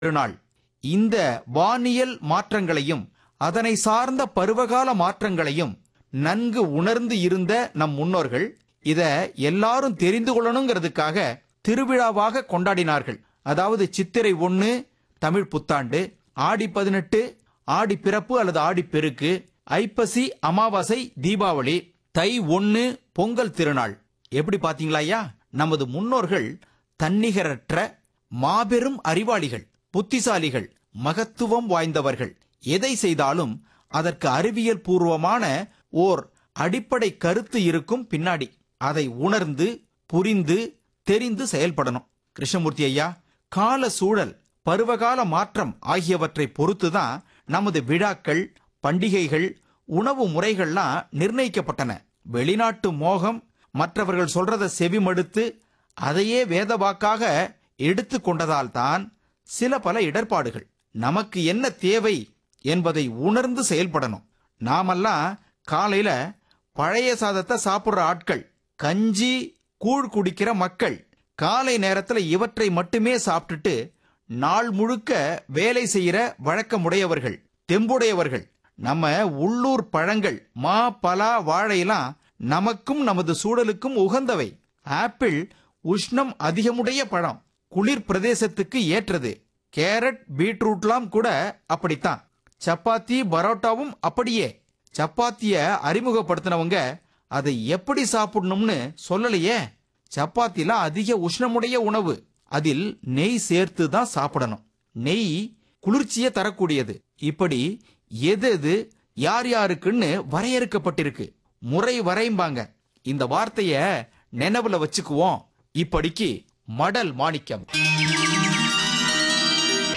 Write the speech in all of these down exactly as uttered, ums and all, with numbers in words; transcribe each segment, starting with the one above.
திருநாள். இந்த வானியல் மாற்றங்களையும் அதனை சார்ந்த பருவகால மாற்றங்களையும் நன்கு உணர்ந்து இருந்த நம் முன்னோர்கள் இத எல்லாரும் தெரிந்து கொள்ளணுங்கிறதுக்காக திருவிழாவாக கொண்டாடினார்கள். அதாவது சித்திரை ஒன்னு தமிழ் புத்தாண்டு, ஆடி பதினெட்டு ஆடி பிறப்பு அல்லது ஆடி பெருக்கு, ஐப்பசி அமாவாசை தீபாவளி, தை ஒன்னு பொங்கல் திருநாள். எப்படி பாத்தீங்களா ஐயா? நமது முன்னோர்கள் தன்னிகரற்ற மாபெரும் அறிவாளிகள், புத்திசாலிகள், மகத்துவம் வாய்ந்தவர்கள். எதை செய்தாலும் அதற்கு அறிவியல் பூர்வமான ஓர் அடிப்படை கருத்து இருக்கும் பின்னாடி. அதை உணர்ந்து புரிந்து தெரிந்து செயல்படணும். கிருஷ்ணமூர்த்தி ஐயா, கால சூழல், பருவகால மாற்றம் ஆகியவற்றை பொறுத்துதான் நமது விழாக்கள், பண்டிகைகள், உணவு முறைகள்லாம் நிர்ணயிக்கப்பட்டன. வெளிநாட்டு மோகம் மற்றவர்கள் சொல்றத செவிமடுத்து அதையே வேத வாக்காக எடுத்து கொண்டதால் தான் சில பல இடர்பாடுகள். நமக்கு என்ன தேவை என்பதை உணர்ந்து செயல்படணும். நாமெல்லாம் காலையில பழைய சாதத்தை சாப்பிடுற ஆட்கள், கஞ்சி கூழ் குடிக்கிற மக்கள். காலை நேரத்துல இவற்றை மட்டுமே சாப்பிட்டுட்டு நாள் முழுக்க வேலை செய்யற வழக்கமுடையவர்கள், தெம்புடையவர்கள். நம்ம உள்ளூர் பழங்கள், மா, பலா, வாழையெல்லாம் நமக்கும் நமது சூழலுக்கும் உகந்தவை. ஆப்பிள் உஷ்ணம் அதிகமுடைய பழம், குளிர் பிரதேசத்துக்கு ஏற்றது. கேரட், பீட்ரூட்லாம் கூட அப்படித்தான். சப்பாத்தி, பரோட்டாவும் அப்படியே. சப்பாத்திய அறிமுகப்படுத்தினவங்க அதை எப்படி சாப்பிடணும்னு சொல்லலையே. சப்பாத்தில அதிக உஷ்ணமுடைய உணவு, அதில் நெய் சேர்த்து தான் சாப்பிடணும். நெய் குளிர்ச்சியை தரக்கூடியது. இப்படி எது எது யார் யாருக்குன்னு வரையறுக்கப்பட்டிருக்கு. முறை வரைம்பாங்க. இந்த வார்த்தைய நினைவுல வச்சுக்குவோம். இப்படிக்கு மடல் மாணிக்கம்.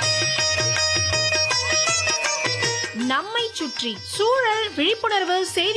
நம்மை சுற்றி சூழல் விழிப்புணர்வு செய்தி